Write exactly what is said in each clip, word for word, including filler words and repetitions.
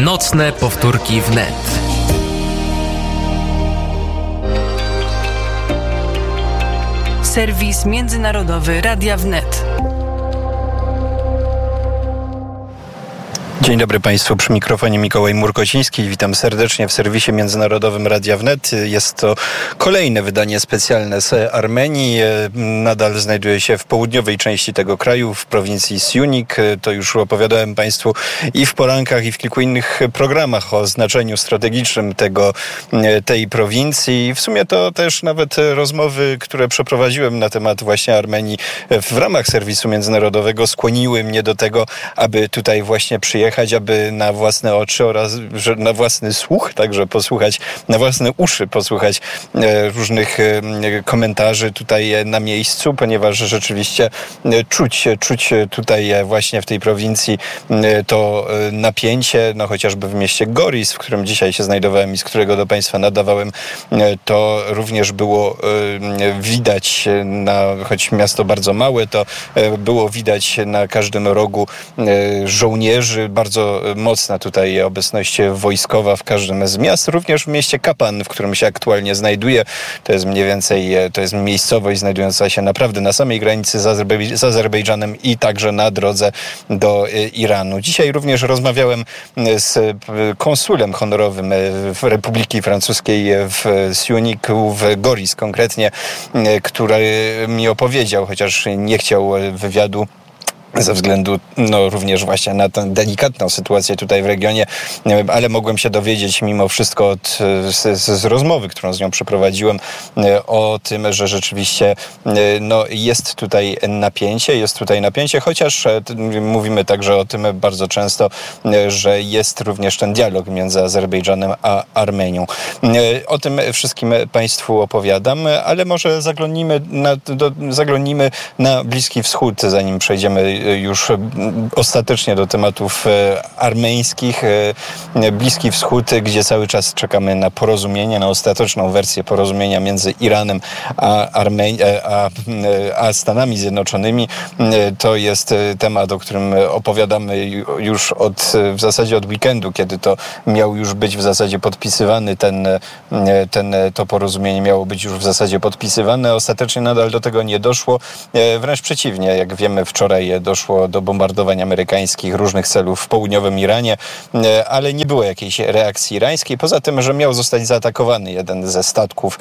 Nocne powtórki wnet. Serwis międzynarodowy Radia Wnet. Dzień dobry Państwu, przy mikrofonie Mikołaj Murkociński. Witam serdecznie w serwisie międzynarodowym Radia Wnet. Jest to kolejne wydanie specjalne z Armenii. Nadal znajduje się w południowej części tego kraju, w prowincji Syunik. To już opowiadałem Państwu i w porankach, i w kilku innych programach o znaczeniu strategicznym tego, tej prowincji. W sumie to też nawet rozmowy, które przeprowadziłem na temat właśnie Armenii w ramach serwisu międzynarodowego, skłoniły mnie do tego, aby tutaj właśnie przyjechać, aby na własne oczy oraz że na własny słuch, także posłuchać, na własne uszy posłuchać e, różnych e, komentarzy tutaj na miejscu, ponieważ rzeczywiście e, czuć, czuć tutaj właśnie w tej prowincji e, to e, napięcie, no chociażby w mieście Goris, w którym dzisiaj się znajdowałem i z którego do Państwa nadawałem, e, to również było e, widać, na, choć miasto bardzo małe, to e, było widać na każdym rogu e, żołnierzy. Bardzo mocna tutaj obecność wojskowa w każdym z miast, również w mieście Kapan, w którym się aktualnie znajduję. To jest mniej więcej, to jest miejscowość znajdująca się naprawdę na samej granicy z, Azerbe- z Azerbejdżanem i także na drodze do Iranu. Dzisiaj również rozmawiałem z konsulem honorowym w Republiki Francuskiej w Syuniku, w Goris konkretnie, który mi opowiedział, chociaż nie chciał wywiadu, ze względu no, również właśnie na tę delikatną sytuację tutaj w regionie, ale mogłem się dowiedzieć mimo wszystko od, z, z rozmowy, którą z nią przeprowadziłem, o tym, że rzeczywiście no, jest tutaj napięcie, jest tutaj napięcie, chociaż mówimy także o tym bardzo często, że jest również ten dialog między Azerbejdżanem a Armenią. O tym wszystkim Państwu opowiadam, ale może zaglądnijmy na, do, zaglądnijmy na Bliski Wschód, zanim przejdziemy już ostatecznie do tematów armeńskich. Bliski Wschód, gdzie cały czas czekamy na porozumienie, na ostateczną wersję porozumienia między Iranem a, Armeni- a, a Stanami Zjednoczonymi. To jest temat, o którym opowiadamy już od, w zasadzie od weekendu, kiedy to miał już być w zasadzie podpisywany ten, ten, to porozumienie miało być już w zasadzie podpisywane. Ostatecznie nadal do tego nie doszło. Wręcz przeciwnie, jak wiemy, wczoraj doszło Doszło do bombardowań amerykańskich różnych celów w południowym Iranie, ale nie było jakiejś reakcji irańskiej, poza tym, że miał zostać zaatakowany jeden ze statków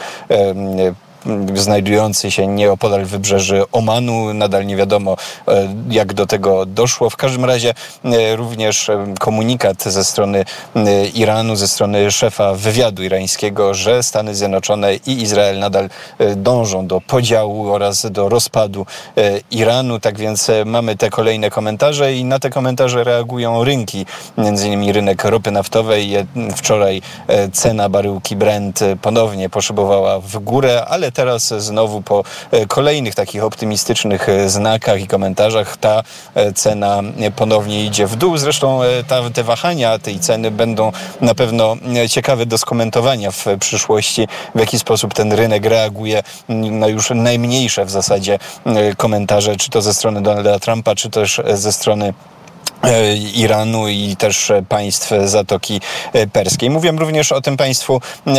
znajdujący się nieopodal wybrzeży Omanu. Nadal nie wiadomo, jak do tego doszło. W każdym razie również komunikat ze strony Iranu, ze strony szefa wywiadu irańskiego, że Stany Zjednoczone i Izrael nadal dążą do podziału oraz do rozpadu Iranu. Tak więc mamy te kolejne komentarze i na te komentarze reagują rynki, między innymi rynek ropy naftowej. Wczoraj cena baryłki Brent ponownie poszybowała w górę, ale teraz znowu po kolejnych takich optymistycznych znakach i komentarzach ta cena ponownie idzie w dół. Zresztą ta, te wahania tej ceny będą na pewno ciekawe do skomentowania w przyszłości, w jaki sposób ten rynek reaguje na już najmniejsze w zasadzie komentarze, czy to ze strony Donalda Trumpa, czy też ze strony Iranu i też państw Zatoki Perskiej. Mówiłem również o tym Państwu,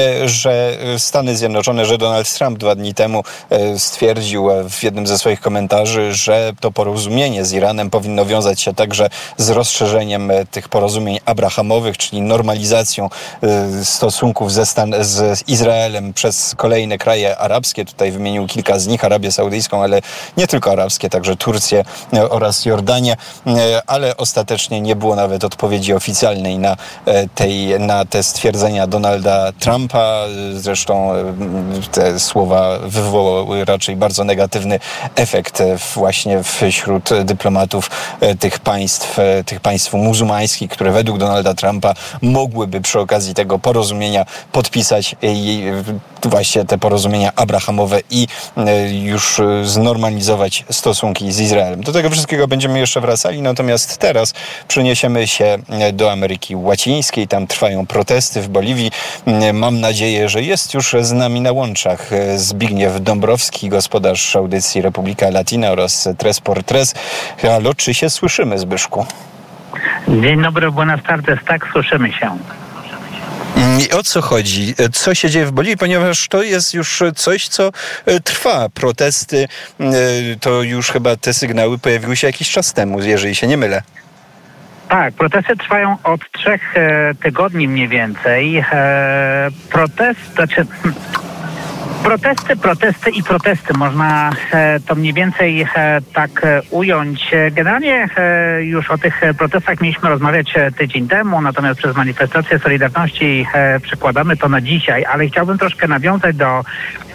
że Stany Zjednoczone, że Donald Trump dwa dni temu stwierdził w jednym ze swoich komentarzy, że to porozumienie z Iranem powinno wiązać się także z rozszerzeniem tych porozumień abrahamowych, czyli normalizacją stosunków ze Stan- z Izraelem przez kolejne kraje arabskie. Tutaj wymienił kilka z nich, Arabię Saudyjską, ale nie tylko arabskie, także Turcję oraz Jordanię, ale ostatecznie nie było nawet odpowiedzi oficjalnej na, tej, na te stwierdzenia Donalda Trumpa. Zresztą te słowa wywołały raczej bardzo negatywny efekt właśnie wśród dyplomatów tych państw, tych państw muzułmańskich, które według Donalda Trumpa mogłyby przy okazji tego porozumienia podpisać właśnie te porozumienia abrahamowe i już znormalizować stosunki z Izraelem. Do tego wszystkiego będziemy jeszcze wracali, natomiast teraz przeniesiemy się do Ameryki Łacińskiej. Tam trwają protesty w Boliwii. Mam nadzieję, że jest już z nami na łączach Zbigniew Dąbrowski, gospodarz audycji Republika Latina oraz Tres por Tres. Halo, czy się słyszymy, Zbyszku? Dzień dobry, buenas tardes, tak, słyszymy się. I o co chodzi? Co się dzieje w Boliwii? Ponieważ to jest już coś, co trwa. Protesty, to już chyba te sygnały pojawiły się jakiś czas temu, jeżeli się nie mylę. Tak, protesty trwają od trzech e, tygodni mniej więcej. E, protest, znaczy... Protesty, protesty i protesty. Można e, to mniej więcej e, tak e, ująć. Generalnie e, już o tych protestach mieliśmy rozmawiać e, tydzień temu, natomiast przez manifestację Solidarności e, przekładamy to na dzisiaj, ale chciałbym troszkę nawiązać do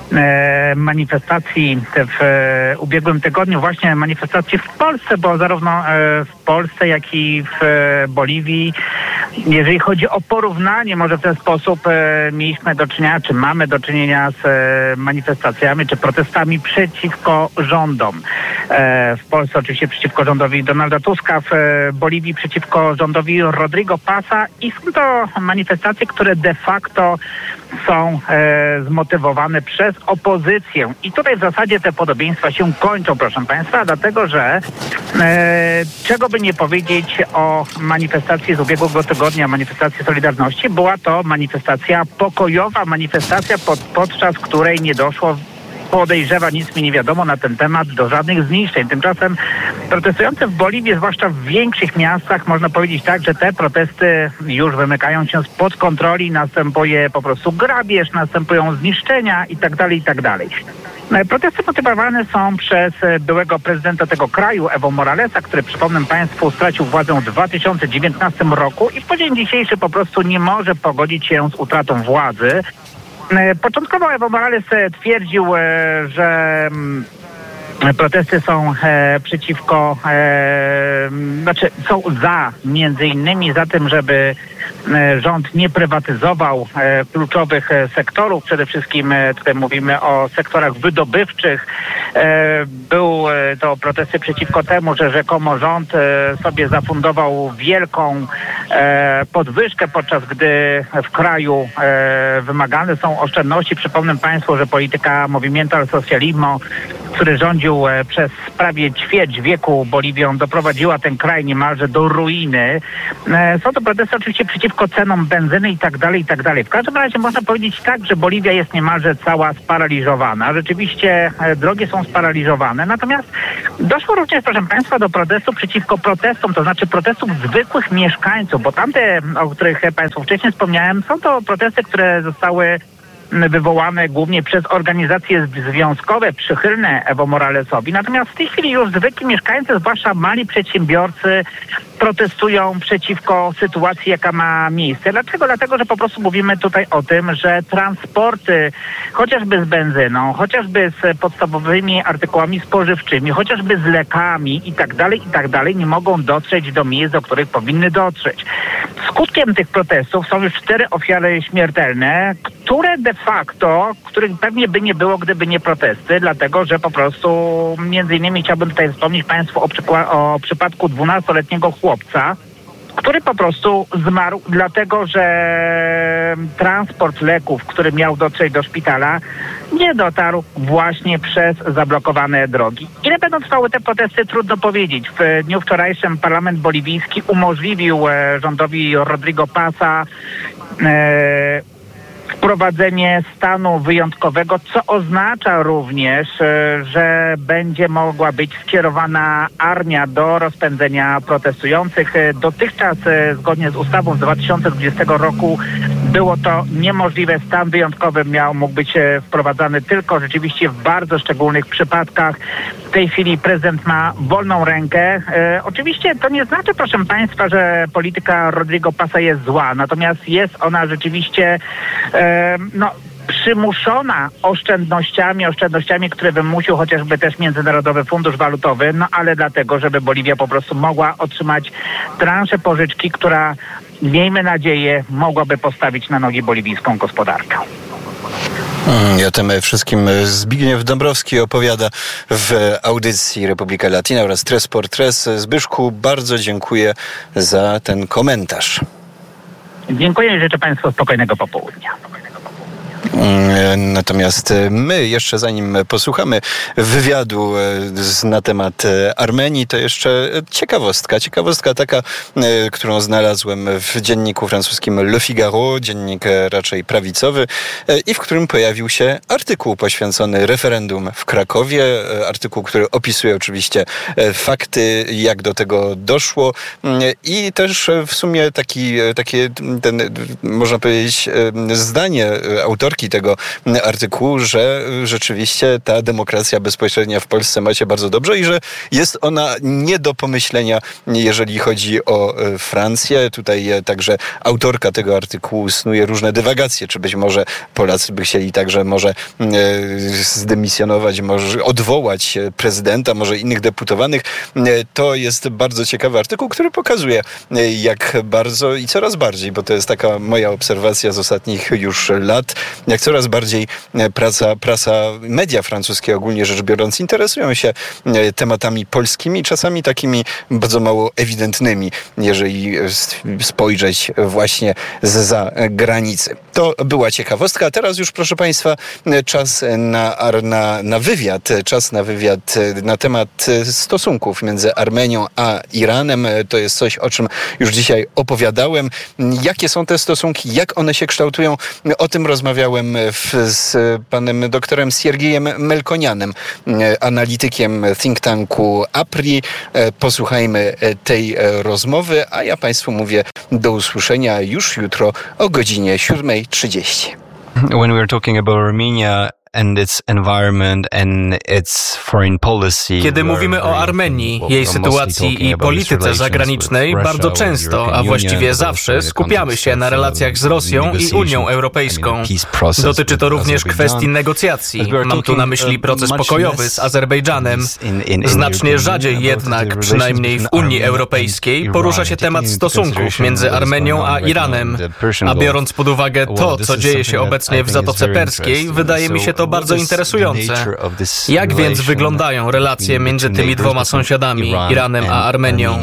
e, manifestacji w e, ubiegłym tygodniu, właśnie manifestacji w Polsce, bo zarówno e, w Polsce, jak i w e, Boliwii, jeżeli chodzi o porównanie, może w ten sposób e, mieliśmy do czynienia, czy mamy do czynienia z e, manifestacjami, czy protestami przeciwko rządom. E, w Polsce oczywiście przeciwko rządowi Donalda Tuska, w e, Boliwii przeciwko rządowi Rodrigo Paza i są to manifestacje, które de facto są e, zmotywowane przez opozycję. I tutaj w zasadzie te podobieństwa się kończą, proszę Państwa, dlatego że e, czego by nie powiedzieć o manifestacji z ubiegłego tygodnia, manifestacji Solidarności, była to manifestacja pokojowa, manifestacja pod, podczas której nie doszło, podejrzewa, nic mi nie wiadomo na ten temat, do żadnych zniszczeń. Tymczasem protestujący w Boliwii, zwłaszcza w większych miastach, można powiedzieć tak, że te protesty już wymykają się spod kontroli, następuje po prostu grabież, następują zniszczenia i tak dalej, i tak dalej. Protesty motywowane są przez byłego prezydenta tego kraju, Evo Moralesa, który, przypomnę Państwu, stracił władzę w dwa tysiące dziewiętnastym roku i w dzień dzisiejszy po prostu nie może pogodzić się z utratą władzy. Początkowo Evo Morales twierdził, że protesty są e, przeciwko, e, znaczy są za, między innymi za tym, żeby e, rząd nie prywatyzował e, kluczowych e, sektorów. Przede wszystkim e, tutaj mówimy o sektorach wydobywczych. E, był e, to protesty przeciwko temu, że rzekomo rząd e, sobie zafundował wielką e, podwyżkę, podczas gdy w kraju e, wymagane są oszczędności. Przypomnę Państwu, że polityka Movimiento al Socialismo, który rządził przez prawie ćwierć wieku Boliwią, doprowadziła ten kraj niemalże do ruiny. Są to protesty oczywiście przeciwko cenom benzyny i tak dalej, i tak dalej. W każdym razie można powiedzieć tak, że Boliwia jest niemalże cała sparaliżowana. Rzeczywiście drogi są sparaliżowane. Natomiast doszło również, proszę Państwa, do protestu przeciwko protestom, to znaczy protestów zwykłych mieszkańców, bo tamte, o których Państwu wcześniej wspomniałem, są to protesty, które zostały wywołane głównie przez organizacje związkowe przychylne Evo Moralesowi. Natomiast w tej chwili już zwykli mieszkańcy, zwłaszcza mali przedsiębiorcy, protestują przeciwko sytuacji, jaka ma miejsce. Dlaczego? Dlatego, że po prostu mówimy tutaj o tym, że transporty, chociażby z benzyną, chociażby z podstawowymi artykułami spożywczymi, chociażby z lekami i tak dalej, i tak dalej, nie mogą dotrzeć do miejsc, do których powinny dotrzeć. Skutkiem tych protestów są już cztery ofiary śmiertelne, które de facto, których pewnie by nie było, gdyby nie protesty, dlatego, że po prostu między innymi chciałbym tutaj wspomnieć Państwu o, przykład, o przypadku dwunastoletniego chłopca, który po prostu zmarł, dlatego że transport leków, który miał dotrzeć do szpitala, nie dotarł właśnie przez zablokowane drogi. Ile będą trwały te protesty? Trudno powiedzieć. W dniu wczorajszym parlament boliwijski umożliwił e, rządowi Rodrigo Paza e, wprowadzenie stanu wyjątkowego, co oznacza również, że będzie mogła być skierowana armia do rozpędzenia protestujących. Dotychczas, zgodnie z ustawą z dwa tysiące dwudziestego roku, było to niemożliwe. Stan wyjątkowy miał, mógł być wprowadzany tylko rzeczywiście w bardzo szczególnych przypadkach. W tej chwili prezydent ma wolną rękę. E, oczywiście to nie znaczy, proszę Państwa, że polityka Rodrigo Paza jest zła, natomiast jest ona rzeczywiście e, no, przymuszona oszczędnościami, oszczędnościami, które wymusił chociażby też Międzynarodowy Fundusz Walutowy, no ale dlatego, żeby Boliwia po prostu mogła otrzymać transzę pożyczki, która, miejmy nadzieję, mogłaby postawić na nogi boliwijską gospodarkę. I o tym wszystkim Zbigniew Dąbrowski opowiada w audycji Republika Latina oraz Tres por Tres. Zbyszku, bardzo dziękuję za ten komentarz. Dziękuję i życzę Państwu spokojnego popołudnia. Natomiast my jeszcze zanim posłuchamy wywiadu na temat Armenii, to jeszcze ciekawostka. Ciekawostka taka, którą znalazłem w dzienniku francuskim Le Figaro, dziennik raczej prawicowy, i w którym pojawił się artykuł poświęcony referendum w Krakowie. Artykuł, który opisuje oczywiście fakty, jak do tego doszło, i też w sumie taki, takie, ten, można powiedzieć, zdanie autorki tego artykułu, że rzeczywiście ta demokracja bezpośrednia w Polsce macie bardzo dobrze i że jest ona nie do pomyślenia, jeżeli chodzi o Francję. Tutaj także autorka tego artykułu snuje różne dywagacje, czy być może Polacy by chcieli także może zdemisjonować, może odwołać prezydenta, może innych deputowanych. To jest bardzo ciekawy artykuł, który pokazuje, jak bardzo i coraz bardziej, bo to jest taka moja obserwacja z ostatnich już lat, jak coraz bardziej prasa, prasa, media francuskie ogólnie rzecz biorąc interesują się tematami polskimi, czasami takimi bardzo mało ewidentnymi, jeżeli spojrzeć właśnie zza granicy. To była ciekawostka, a teraz już, proszę Państwa, czas na, na, na wywiad, czas na wywiad na temat stosunków między Armenią a Iranem. To jest coś, o czym już dzisiaj opowiadałem. Jakie są te stosunki, jak one się kształtują, o tym rozmawiałem w, z panem doktorem Siergiejem Melkonianem, analitykiem think tanku APRI. Posłuchajmy tej rozmowy, a ja Państwu mówię do usłyszenia już jutro o godzinie siódma trzydzieści. When we are talking about Armenia and its environment and its foreign policy. Kiedy mówimy o Armenii, jej sytuacji i polityce zagranicznej, bardzo często, a właściwie zawsze, skupiamy się na relacjach z Rosją i Unią Europejską. Dotyczy to również kwestii negocjacji. Mam tu na myśli proces pokojowy z Azerbejdżanem. Znacznie rzadziej jednak, przynajmniej w Unii Europejskiej, porusza się temat stosunków między Armenią a Iranem. A biorąc pod uwagę to, co dzieje się obecnie w Zatoce Perskiej, wydaje mi się to bardzo interesujące. Jak więc wyglądają relacje między tymi dwoma sąsiadami, Iranem a Armenią?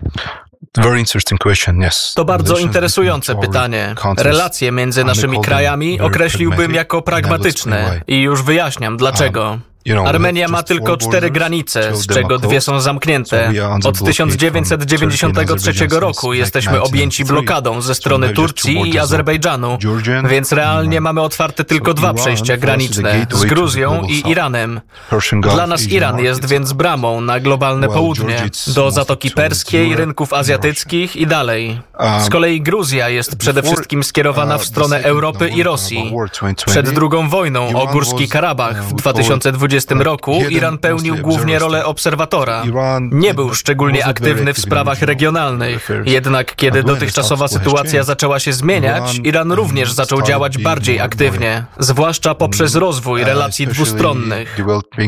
To bardzo interesujące pytanie. Relacje między naszymi krajami określiłbym jako pragmatyczne i już wyjaśniam dlaczego. Armenia ma tylko cztery granice, z czego dwie są zamknięte. Od tysiąc dziewięćset dziewięćdziesiątego trzeciego roku jesteśmy objęci blokadą ze strony Turcji i Azerbejdżanu, więc realnie mamy otwarte tylko dwa przejścia graniczne, z Gruzją i Iranem. Dla nas Iran jest więc bramą na globalne południe, do Zatoki Perskiej, rynków azjatyckich i dalej. Z kolei Gruzja jest przede wszystkim skierowana w stronę Europy i Rosji. Przed drugą wojną o Górski Karabach w dwa tysiące dwudziestym roku Iran pełnił głównie rolę obserwatora. Nie był szczególnie aktywny w sprawach regionalnych. Jednak kiedy dotychczasowa sytuacja zaczęła się zmieniać, Iran również zaczął działać bardziej aktywnie, zwłaszcza poprzez rozwój relacji dwustronnych.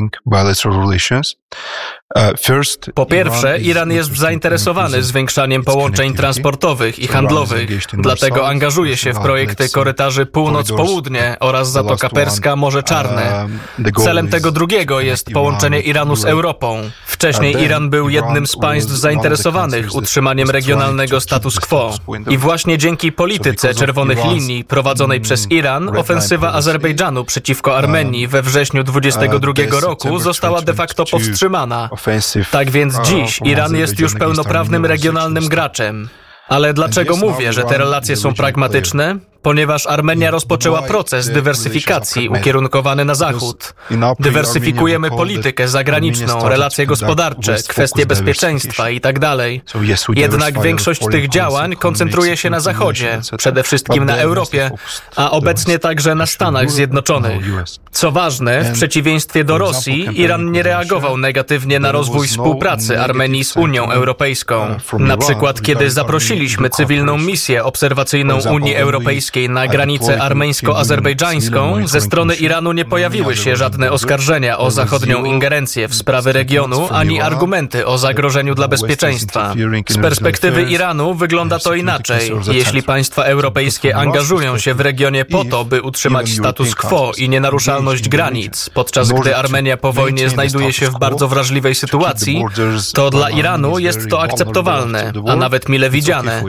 Po pierwsze, Iran jest zainteresowany zwiększaniem połączeń transportowych i handlowych, dlatego angażuje się w projekty korytarzy północ-południe oraz Zatoka Perska, Morze Czarne. Celem tego drugiego jest połączenie Iranu z Europą. Wcześniej Iran był jednym z państw zainteresowanych utrzymaniem regionalnego status quo. I właśnie dzięki polityce czerwonych linii prowadzonej przez Iran, ofensywa Azerbejdżanu przeciwko Armenii we wrześniu dwudziestego drugiego roku została de facto powstrzymana. Tak więc dziś Iran jest już pełnoprawnym regionalnym graczem. Ale dlaczego mówię, że te relacje są pragmatyczne? Ponieważ Armenia rozpoczęła proces dywersyfikacji ukierunkowany na zachód. Dywersyfikujemy politykę zagraniczną, relacje gospodarcze, kwestie bezpieczeństwa itd. Jednak większość tych działań koncentruje się na Zachodzie, przede wszystkim na Europie, a obecnie także na Stanach Zjednoczonych. Co ważne, w przeciwieństwie do Rosji, Iran nie reagował negatywnie na rozwój współpracy Armenii z Unią Europejską. Na przykład, kiedy zaprosiliśmy cywilną misję obserwacyjną Unii Europejskiej na granicę armeńsko-azerbejdżańską, ze strony Iranu nie pojawiły się żadne oskarżenia o zachodnią ingerencję w sprawy regionu, ani argumenty o zagrożeniu dla bezpieczeństwa. Z perspektywy Iranu wygląda to inaczej. Jeśli państwa europejskie angażują się w regionie po to, by utrzymać status quo i nienaruszalność granic, podczas gdy Armenia po wojnie znajduje się w bardzo wrażliwej sytuacji, to dla Iranu jest to akceptowalne, a nawet mile widziane.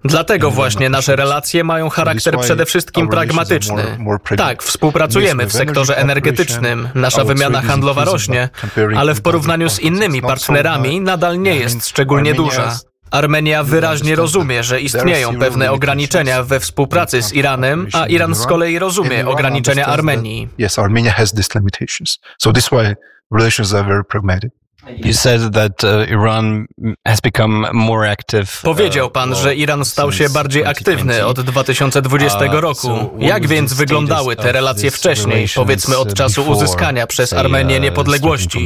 Dlatego właśnie nasze relacje mają charakter przede wszystkim pragmatyczny. Tak, współpracujemy w sektorze energetycznym, nasza wymiana handlowa rośnie, ale w porównaniu z innymi partnerami nadal nie jest szczególnie duża. Armenia wyraźnie rozumie, że istnieją pewne ograniczenia we współpracy z Iranem, a Iran z kolei rozumie ograniczenia Armenii. Yes, Armenia has these limitations. So this why relations are very pragmatic. You said that uh, Iran has become more active. Powiedział pan, że Iran stał się bardziej aktywny od dwa tysiące dwudziestego roku. Jak więc wyglądały te relacje wcześniej, powiedzmy od czasu uzyskania przez Armenię niepodległości?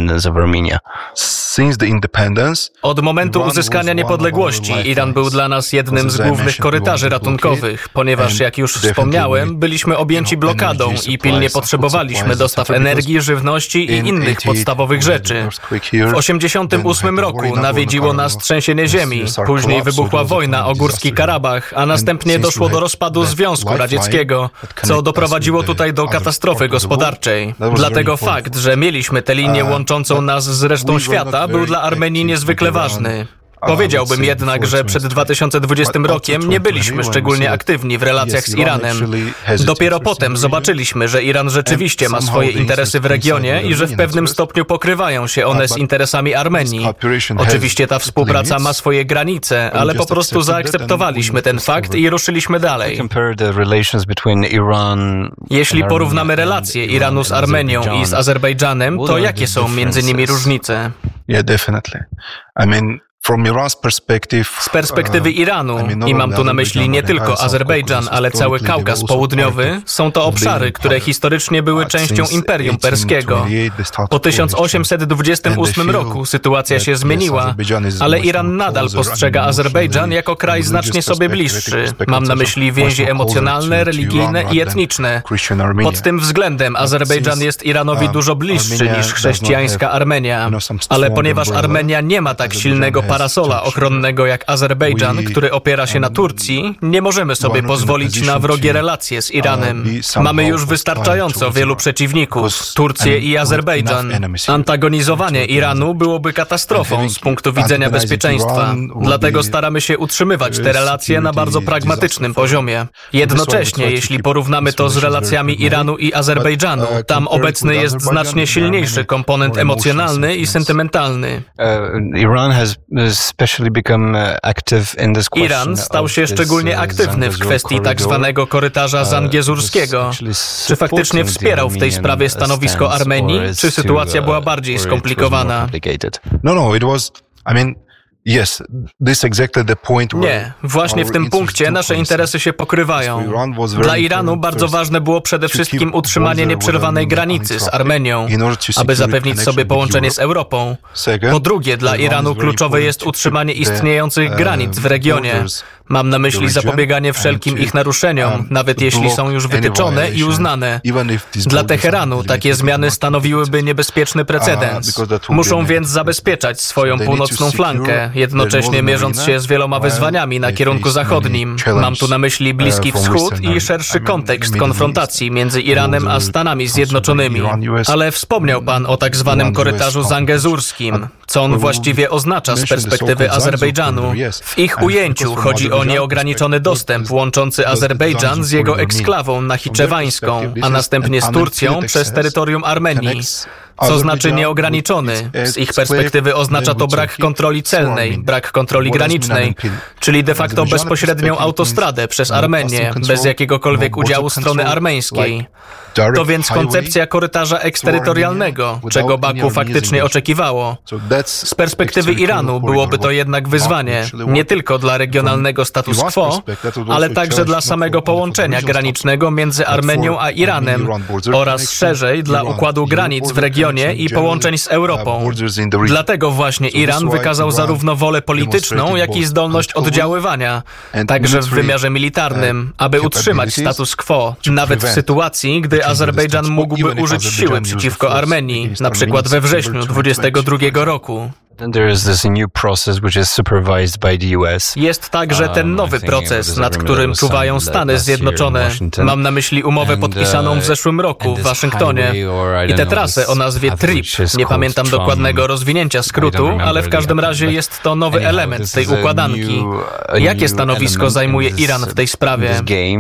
Since the independence, Od momentu uzyskania niepodległości Iran był dla nas jednym z głównych korytarzy ratunkowych, ponieważ, jak już wspomniałem, byliśmy objęci blokadą i pilnie potrzebowaliśmy dostaw energii, żywności i innych podstawowych rzeczy. W osiemdziesiątym ósmym roku nawiedziło nas trzęsienie ziemi, później wybuchła wojna o Górski Karabach, a następnie doszło do rozpadu Związku Radzieckiego, co doprowadziło tutaj do katastrofy gospodarczej. Dlatego fakt, że mieliśmy tę linię łączącą nas z resztą świata, był dla Armenii niezwykle ważny. Powiedziałbym jednak, że przed dwa tysiące dwudziestym rokiem nie byliśmy szczególnie aktywni w relacjach z Iranem. Dopiero potem zobaczyliśmy, że Iran rzeczywiście ma swoje interesy w regionie i że w pewnym stopniu pokrywają się one z interesami Armenii. Oczywiście ta współpraca ma swoje granice, ale po prostu zaakceptowaliśmy ten fakt i ruszyliśmy dalej. Jeśli porównamy relacje Iranu z Armenią i z Azerbejdżanem, to jakie są między nimi różnice? yeah, definitely. I mean, Z perspektywy Iranu, i mam tu na myśli nie tylko Azerbejdżan, ale cały Kaukaz Południowy, są to obszary, które historycznie były częścią Imperium Perskiego. Po tysiąc osiemset dwudziestym ósmym roku sytuacja się zmieniła, ale Iran nadal postrzega Azerbejdżan jako kraj znacznie sobie bliższy. Mam na myśli więzi emocjonalne, religijne i etniczne. Pod tym względem Azerbejdżan jest Iranowi dużo bliższy niż chrześcijańska Armenia. Ale ponieważ Armenia nie ma tak silnego parasola ochronnego jak Azerbejdżan, który opiera się na Turcji, nie możemy sobie pozwolić na wrogie relacje z Iranem. Mamy już wystarczająco wielu przeciwników, Turcję i Azerbejdżan. Antagonizowanie Iranu byłoby katastrofą z punktu widzenia bezpieczeństwa. Dlatego staramy się utrzymywać te relacje na bardzo pragmatycznym poziomie. Jednocześnie, jeśli porównamy to z relacjami Iranu i Azerbejdżanu, tam obecny jest znacznie silniejszy komponent emocjonalny i sentymentalny. Iran has Iran stał się szczególnie aktywny w kwestii tak zwanego korytarza zangiezurskiego. Czy faktycznie wspierał w tej sprawie stanowisko Armenii, czy sytuacja była bardziej skomplikowana? No, no, it was, I mean, Yes, this exactly the point where Nie, właśnie w tym punkcie nasze interesy się pokrywają. Dla Iranu bardzo ważne było przede wszystkim utrzymanie nieprzerwanej granicy z Armenią, aby zapewnić sobie połączenie z Europą. Po drugie, dla Iranu kluczowe jest utrzymanie istniejących granic w regionie. Mam na myśli zapobieganie wszelkim ich naruszeniom, nawet jeśli są już wytyczone i uznane. Dla Teheranu takie zmiany stanowiłyby niebezpieczny precedens. Muszą więc zabezpieczać swoją północną flankę, jednocześnie mierząc się z wieloma wyzwaniami na kierunku zachodnim. Mam tu na myśli Bliski Wschód i szerszy kontekst konfrontacji między Iranem a Stanami Zjednoczonymi. Ale wspomniał pan o tak zwanym korytarzu zangezurskim. Co on właściwie oznacza z perspektywy Azerbejdżanu? W ich ujęciu chodzi o nieograniczony dostęp łączący Azerbejdżan z jego eksklawą nachiczewańską, a następnie z Turcją przez terytorium Armenii. Co znaczy nieograniczony? Z ich perspektywy oznacza to brak kontroli celnej, brak kontroli granicznej, czyli de facto bezpośrednią autostradę przez Armenię, bez jakiegokolwiek udziału strony armeńskiej. To więc koncepcja korytarza eksterytorialnego, czego Baku faktycznie oczekiwało. Z perspektywy Iranu byłoby to jednak wyzwanie, nie tylko dla regionalnego status quo, ale także dla samego połączenia granicznego między Armenią a Iranem oraz szerzej dla układu granic w regionie i połączeń z Europą. Dlatego właśnie Iran wykazał zarówno wolę polityczną, jak i zdolność oddziaływania, także w wymiarze militarnym, aby utrzymać status quo, nawet w sytuacji, gdy Azerbejdżan mógłby użyć siły przeciwko Armenii, na przykład we wrześniu dwudziestego drugiego roku. Jest także ten nowy proces, nad którym czuwają Stany Zjednoczone. Mam na myśli umowę podpisaną w zeszłym roku w Waszyngtonie i tę trasę o nazwie TRIP. Nie pamiętam dokładnego rozwinięcia skrótu, ale w każdym razie jest to nowy element tej układanki. Jakie stanowisko zajmuje Iran w tej sprawie?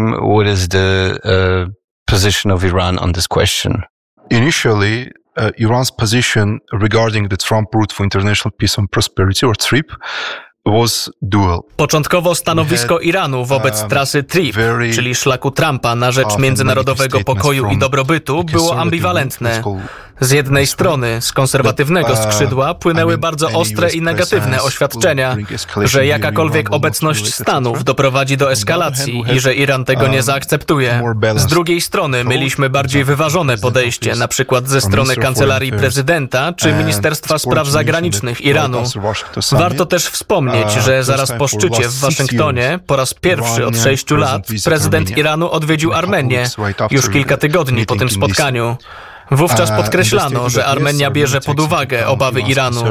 Initially, uh, Iran's position regarding the Trump route for international peace and prosperity, or TRIP, was dual. Początkowo stanowisko Iranu wobec trasy TRIP, czyli szlaku Trumpa na rzecz międzynarodowego pokoju i dobrobytu, było ambiwalentne. Z jednej strony, z konserwatywnego skrzydła, płynęły bardzo ostre i negatywne oświadczenia, że jakakolwiek obecność Stanów doprowadzi do eskalacji i że Iran tego nie zaakceptuje. Z drugiej strony, mieliśmy bardziej wyważone podejście, na przykład ze strony Kancelarii Prezydenta czy Ministerstwa Spraw Zagranicznych Iranu. Warto też wspomnieć, że zaraz po szczycie w Waszyngtonie, po raz pierwszy od sześciu lat, prezydent Iranu odwiedził Armenię, już kilka tygodni po tym spotkaniu. Wówczas podkreślano, że Armenia bierze pod uwagę obawy Iranu.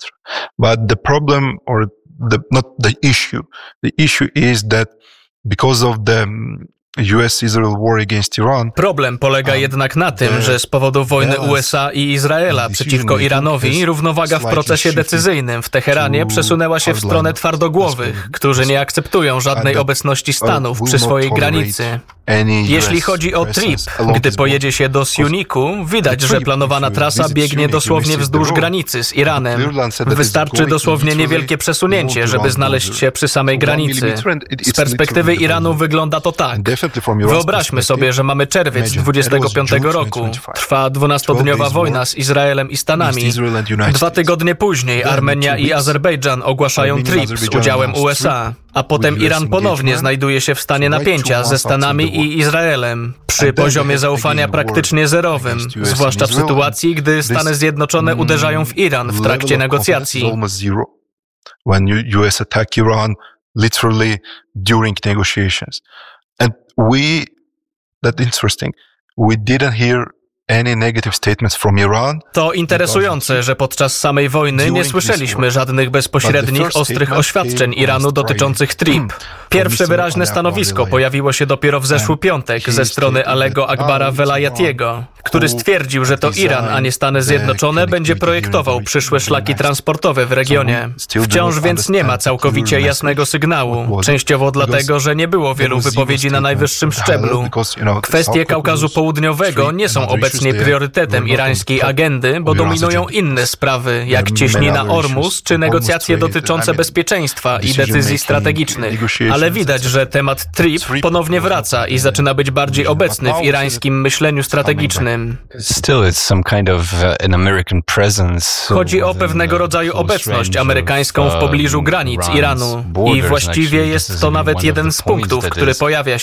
But the problem, or the, not the issue, the issue is that because of the U S-Israel war against Iran. Problem polega jednak na tym, że z powodu wojny U S A i Izraela przeciwko Iranowi równowaga w procesie decyzyjnym w Teheranie przesunęła się w stronę twardogłowych, którzy nie akceptują żadnej obecności Stanów przy swojej granicy. Jeśli chodzi o TRIP, gdy pojedzie się do Siuniku, widać, że planowana trasa biegnie dosłownie wzdłuż granicy z Iranem. Wystarczy dosłownie niewielkie przesunięcie, żeby znaleźć się przy samej granicy. Z perspektywy Iranu wygląda to tak. Wyobraźmy sobie, że mamy czerwiec dwudziestego piątego roku. Trwa dwunastodniowa wojna z Izraelem i Stanami. Dwa tygodnie później Armenia i Azerbejdżan ogłaszają TRIP z udziałem U S A. A potem Iran ponownie znajduje się w stanie napięcia ze Stanami i Izraelem, przy poziomie zaufania praktycznie zerowym, zwłaszcza w sytuacji, gdy Stany Zjednoczone uderzają w Iran w trakcie negocjacji. When U S attack Iran literally during negotiations. And we, that's interesting, we didn't hear any negative statements from Iran. To interesujące, że podczas samej wojny nie słyszeliśmy żadnych bezpośrednich, ostrych oświadczeń Iranu dotyczących TRIP. Pierwsze wyraźne stanowisko pojawiło się dopiero w zeszły piątek ze strony Alego Akbara Velayatiego, który stwierdził, że to Iran, a nie Stany Zjednoczone, będzie projektował przyszłe szlaki transportowe w regionie. Wciąż więc nie ma całkowicie jasnego sygnału, częściowo dlatego, że nie było wielu wypowiedzi na najwyższym szczeblu. Kwestie Kaukazu Południowego nie są obecnie priorytetem irańskiej agendy, bo dominują inne sprawy, jak cieśnina Ormus czy negocjacje dotyczące bezpieczeństwa i decyzji strategicznych. Ale widać, że temat TRIP ponownie wraca i zaczyna być bardziej obecny w irańskim myśleniu strategicznym. Chodzi o pewnego rodzaju obecność amerykańską w pobliżu granic Iranu i właściwie jest to nawet jeden z punktów, który pojawia się